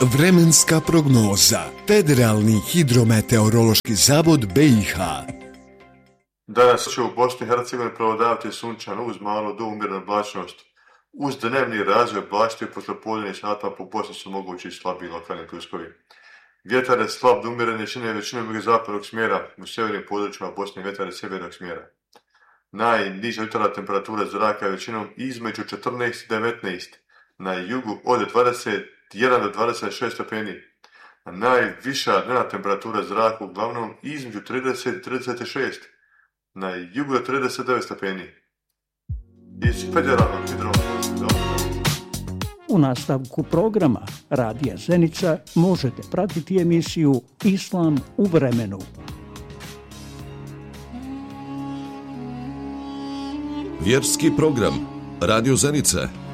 Vremenska prognoza. Federalni hidrometeorološki zavod BiH. Danas će u Bosni i Hercegovini prevladavati sunčano uz malo do umjerenu oblačnost. Uz dnevni razvoj oblačnosti u poslijepodnevnim satima po Bosni su mogući slabiji lokalni pljuskovi. Vjetar je slab do umjeren jačine većinom jugozapadnog smjera, u sjevernim područjima Bosne vjetar je sjevernog smjera. Najniža jutarnja temperatura zraka je većinom između 14 i 19, na jugu od 21 do 26 stepeni. A najviša dnevna temperatura zraka uglavnom između 30 i 36, na jugu je 39 stepeni. Iz Federalnog hidrometeorološkog zavoda. U nastavku programa Radija Zenica možete pratiti emisiju Islam u vremenu. Vjerski program Radio Zenice.